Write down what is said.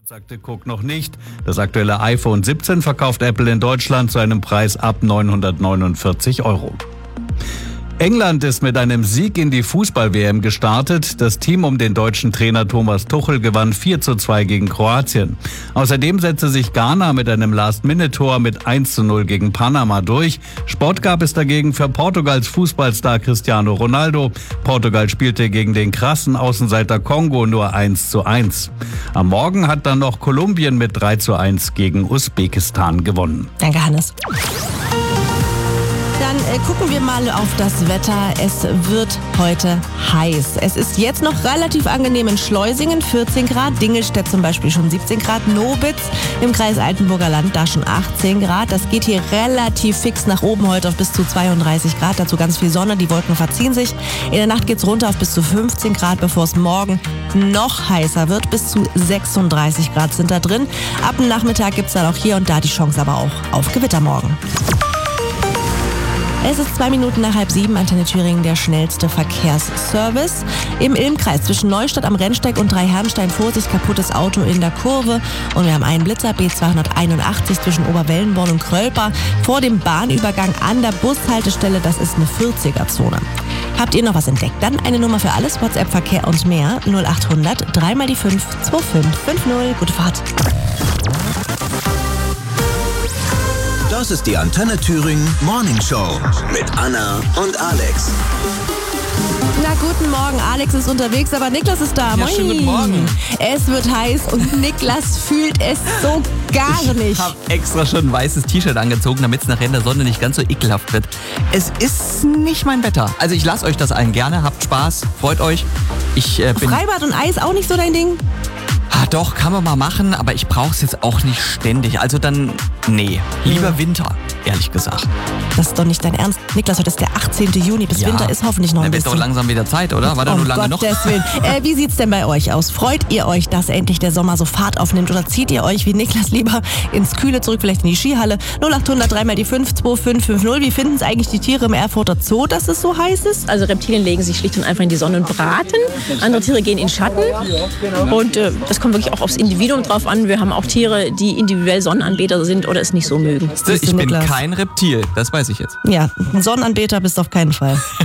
Sagte Cook noch nicht. Das aktuelle iPhone 17 verkauft Apple in Deutschland zu einem Preis ab 949 €. England ist mit einem Sieg in die Fußball-WM gestartet. Das Team um den deutschen Trainer Thomas Tuchel gewann 4:2 gegen Kroatien. Außerdem setzte sich Ghana mit einem Last-Minute-Tor mit 1:0 gegen Panama durch. Sport gab es dagegen für Portugals Fußballstar Cristiano Ronaldo. Portugal spielte gegen den krassen Außenseiter Kongo nur 1:1. Am Morgen hat dann noch Kolumbien mit 3:1 gegen Usbekistan gewonnen. Danke, Hannes. Dann gucken wir mal auf das Wetter. Es wird heute heiß. Es ist jetzt noch relativ angenehm in Schleusingen, 14 Grad. Dingelstedt zum Beispiel schon 17 Grad. Nobitz im Kreis Altenburger Land, da schon 18 Grad. Das geht hier relativ fix nach oben heute auf bis zu 32 Grad. Dazu ganz viel Sonne, die Wolken verziehen sich. In der Nacht geht's runter auf bis zu 15 Grad, bevor es morgen noch heißer wird. Bis zu 36 Grad sind da drin. Ab dem Nachmittag gibt's dann auch hier und da die Chance aber auch auf Gewitter morgen. Es ist 2 Minuten nach 6:30, Antenne Thüringen, der schnellste Verkehrsservice. Im Ilmkreis zwischen Neustadt am Rennsteig und Dreiherrenstein, Vorsicht, kaputtes Auto in der Kurve. Und wir haben einen Blitzer, B281 zwischen Oberwellenborn und Krölper. Vor dem Bahnübergang an der Bushaltestelle, das ist eine 40er-Zone. Habt ihr noch was entdeckt? Dann eine Nummer für alles, WhatsApp, Verkehr und mehr, 0800 3 mal die 5 2550. Gute Fahrt. Das ist die Antenne Thüringen Morning Show mit Anna und Alex. Na, guten Morgen. Alex ist unterwegs, aber Niklas ist da. Ja, schönen guten Morgen. Es wird heiß und Niklas fühlt es so gar nicht. Ich habe extra schon ein weißes T-Shirt angezogen, damit es nachher in der Sonne nicht ganz so ekelhaft wird. Es ist nicht mein Wetter. Also ich lasse euch das allen gerne. Habt Spaß, freut euch. Freibad und Eis auch nicht so dein Ding? Doch, kann man mal machen, aber ich brauche es jetzt auch nicht ständig. Also dann, nee, lieber Winter, ehrlich gesagt. Das ist doch nicht dein Ernst. Niklas, heute ist der 18. Juni. Bis Winter ist hoffentlich noch ein bisschen. Dann wird doch langsam wieder Zeit, oder? War da nur lange noch? Willen. Wie sieht's denn bei euch aus? Freut ihr euch, dass endlich der Sommer so Fahrt aufnimmt? Oder zieht ihr euch wie Niklas lieber ins Kühle zurück, vielleicht in die Skihalle? 0800 3 mal die 5 2550. Wie finden es eigentlich die Tiere im Erfurter Zoo, dass es so heiß ist? Also Reptilien legen sich schlicht und einfach in die Sonne und braten. Andere Tiere gehen in Schatten. Und das kommt wirklich auch aufs Individuum drauf an. Wir haben auch Tiere, die individuell Sonnenanbeter sind oder es nicht so mögen. Ich bin kein Reptil, das weiß ich jetzt. Ja, ein Sonnenanbeter bist du auf keinen Fall.